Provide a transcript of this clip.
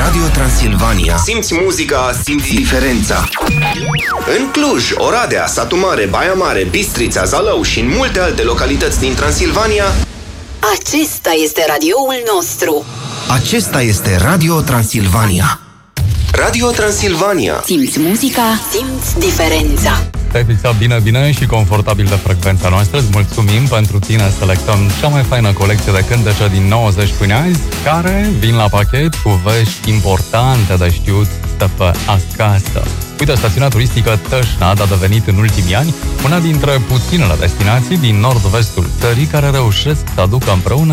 Radio Transilvania. Simți muzica, simți diferența. În Cluj, Oradea, Satu Mare, Baia Mare, Bistrița, Zalău și în multe alte localități din Transilvania, acesta este radioul nostru. Acesta este Radio Transilvania. Radio Transilvania. Simți muzica, simți diferența. Te-ai fixat bine și confortabil de frecvența noastră. Îți mulțumim. Pentru tine selectăm cea mai faină colecție de cântece din 90 până azi, care vin la pachet cu vești importante de știut de pe acasă. Uite, stațiunea turistică Tășnad a devenit în ultimii ani una dintre puținele destinații din nord-vestul țării care reușesc să aducă împreună